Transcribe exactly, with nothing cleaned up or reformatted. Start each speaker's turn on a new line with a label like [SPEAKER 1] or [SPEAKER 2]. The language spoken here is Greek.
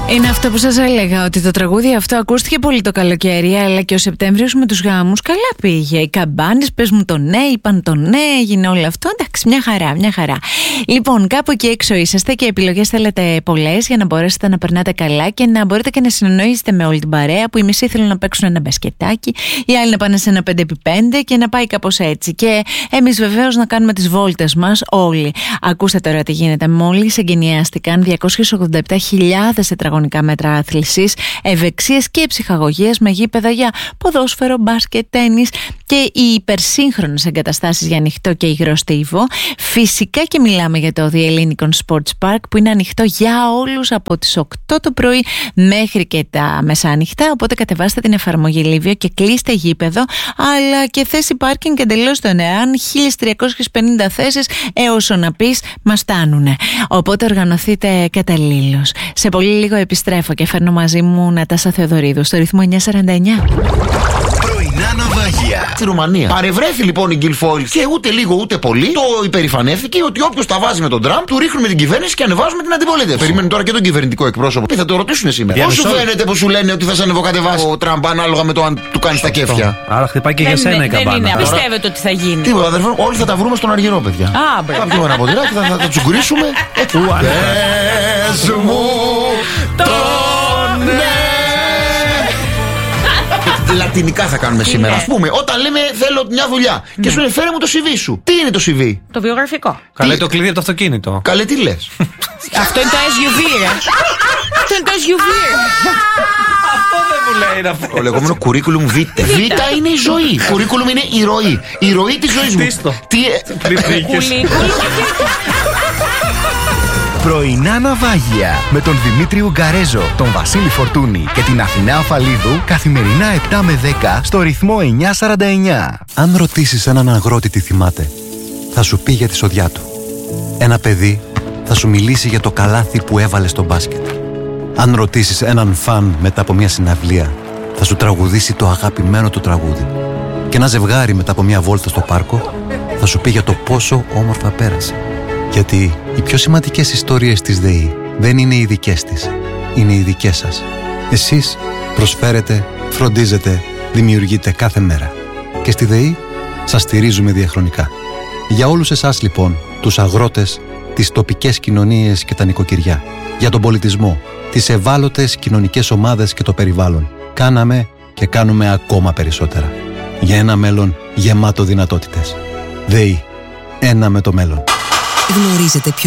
[SPEAKER 1] Είναι αυτό που σας έλεγα, ότι το τραγούδι αυτό ακούστηκε πολύ το καλοκαίρι, αλλά και ο Σεπτέμβριος με τους γάμους καλά πήγε. Οι καμπάνες, πες μου το ναι, είπαν το ναι, έγινε όλο αυτό. Εντάξει, μια χαρά, μια χαρά. Λοιπόν, κάπου εκεί έξω είσαστε και επιλογές θέλετε πολλές για να μπορέσετε να περνάτε καλά και να μπορείτε και να συνεννοήσετε με όλη την παρέα, που οι μισοί θέλουν να παίξουν ένα μπασκετάκι, οι άλλοι να πάνε σε ένα πέντε επί πέντε και να πάει κάπως έτσι. Και εμείς βεβαίως να κάνουμε τις βόλτες μας όλοι. Ακούστε τώρα τι γίνεται. Μόλις εγκαινιάστηκαν διακόσιες ογδόντα επτά χιλιάδες τετραγωνικά μέτρα άθλησης, ευεξίας και ψυχαγωγίας με γήπεδα για ποδόσφαιρο, μπάσκετ, τένις και οι υπερσύγχρονες εγκαταστάσεις για ανοιχτό και υγρό στίβο. Φυσικά και μιλάμε για το The Ellinikon Sports Park, που είναι ανοιχτό για όλους από τις οκτώ το πρωί μέχρι και τα μεσάνυχτα. Οπότε κατεβάστε την εφαρμογή Livio και κλείστε γήπεδο, αλλά και θέση πάρκινγκ εντελώς δωρεάν, χίλιες τριακόσιες πενήντα θέσεις έως να πεις μας φτάνουνε. Οπότε οργανωθείτε καταλήλως. Σε πολύ λίγο επιστρέφω και φέρνω μαζί μου Νατάσα Θεοδωρίδου στο ρυθμό εννιακόσια σαράντα εννιά.
[SPEAKER 2] Πρωινά ναυάγια στη Ρουμανία. Παρευρέθη λοιπόν η Guilfoyle και ούτε λίγο ούτε πολύ το υπερηφανεύτηκε ότι όποιος τα βάζει με τον Τραμπ, του ρίχνουμε την κυβέρνηση και ανεβάζουμε την αντιπολίτευση. Περιμένουν τώρα και τον κυβερνητικό εκπρόσωπο. Τι θα το ρωτήσουν σήμερα. Πώς σου φαίνεται που σου λένε ότι θα σε ανεβοκατεβάσει ο Τραμπ ανάλογα με το αν του κάνει τα κέφια.
[SPEAKER 3] Άρα χτυπάει και για σένα η καμπάνα.
[SPEAKER 1] Δεν πιστεύετε ότι θα γίνει.
[SPEAKER 2] Τίποτα, αδερφέ, όλοι θα τα βρούμε στον Αργυρό, παιδιά.
[SPEAKER 1] Α, μπρε.
[SPEAKER 2] Θα πιούμε ένα ποτηράκι, θα, θα, θα τσουγκρίσουμε. Πες μου το ναι. Λατινικά θα κάνουμε σήμερα. Ας πούμε, όταν λέμε θέλω μια δουλειά και σου λένε φέρε μου το σι βι σου. Τι είναι το σι βι?
[SPEAKER 1] Το βιογραφικό.
[SPEAKER 3] Καλέ το κλειδί από το αυτοκίνητο.
[SPEAKER 2] Καλέ, τι λες?
[SPEAKER 1] Αυτό είναι το ες γιου βι, ρε. Αυτό είναι το ες γιου βι.
[SPEAKER 3] Αυτό δεν μου λέει να πω.
[SPEAKER 2] Το λεγόμενο curriculum vitae. Β είναι η ζωή. Curriculum είναι η ροή. Η ροή της ζωής μου. Τι.
[SPEAKER 4] Πρωινά ναυάγια με τον Δημήτρη Ουγγαρέζο, τον Βασίλη Φορτούνη και την Αθηνά Αφαλίδου καθημερινά επτά με δέκα στο ρυθμό εννιακόσια σαράντα εννιά.
[SPEAKER 5] Αν ρωτήσεις έναν αγρότη τι θυμάται, θα σου πει για τη σοδιά του. Ένα παιδί θα σου μιλήσει για το καλάθι που έβαλε στο μπάσκετ. Αν ρωτήσεις έναν φαν μετά από μια συναυλία, θα σου τραγουδήσει το αγαπημένο του τραγούδι. Και ένα ζευγάρι μετά από μια βόλτα στο πάρκο θα σου πει για το πόσο όμορφα πέρασε. Γιατί οι πιο σημαντικές ιστορίες της ΔΕΗ δεν είναι οι δικές της, είναι οι δικές σας. Εσείς προσφέρετε, φροντίζετε, δημιουργείτε κάθε μέρα. Και στη ΔΕΗ σας στηρίζουμε διαχρονικά. Για όλους εσάς λοιπόν, τους αγρότες, τις τοπικές κοινωνίες και τα νοικοκυριά, για τον πολιτισμό, τις ευάλωτες κοινωνικές ομάδες και το περιβάλλον, κάναμε και κάνουμε ακόμα περισσότερα. Για ένα μέλλον γεμάτο δυνατότητες. ΔΕΗ. Ένα με το μέλλον.
[SPEAKER 6] Γνωρίζετε ποιο